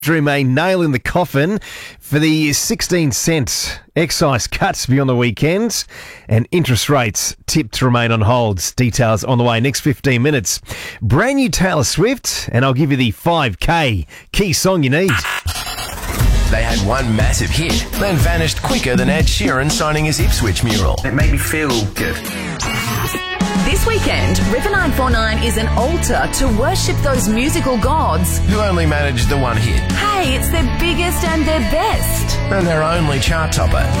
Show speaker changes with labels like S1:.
S1: remain nail in the coffin for the 16 cent excise cuts beyond the weekend, and interest rates tipped to remain on hold. Details on the way next 15 minutes. Brand new Taylor Swift, and I'll give you the 5K key song you need.
S2: They had one massive hit, then vanished quicker than Ed Sheeran signing his Ipswich mural.
S3: It made me feel good.
S4: This weekend, River 949 is an altar to worship those musical gods.
S2: Who only managed the one hit
S4: Hey, it's their biggest and their best.
S2: and their only chart topper.